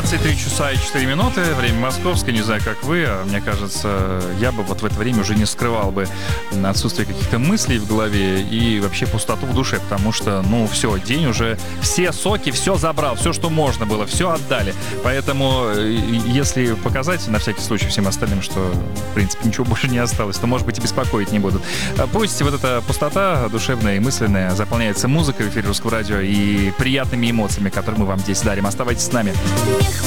23 часа и 4 минуты, время московское, не знаю, как вы, а мне кажется, я бы вот в это время уже не скрывал бы отсутствие каких-то мыслей в голове и вообще пустоту в душе, потому что, ну, все, день уже, все соки, все забрал, все, что можно было, все отдали. Поэтому, если показать на всякий случай всем остальным, что, в принципе, ничего больше не осталось, то, может быть, и беспокоить не будут. Пусть вот эта пустота душевная и мысленная заполняется музыкой в эфире Русского радио и приятными эмоциями, которые мы вам здесь дарим. Оставайтесь с нами.